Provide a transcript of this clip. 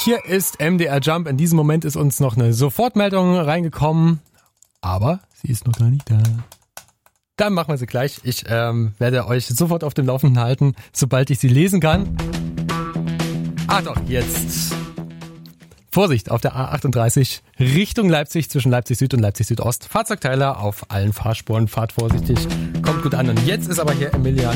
Hier ist MDR Jump. In diesem Moment ist uns noch eine Sofortmeldung reingekommen, aber sie ist noch gar nicht da. Dann machen wir sie gleich. Ich werde euch sofort auf dem Laufenden halten, sobald ich sie lesen kann. Ah doch, jetzt. Vorsicht, auf der A38 Richtung Leipzig, zwischen Leipzig Süd und Leipzig Südost. Fahrzeugteile auf allen Fahrspuren, fahrt vorsichtig, kommt gut an. Und jetzt ist aber hier Emilian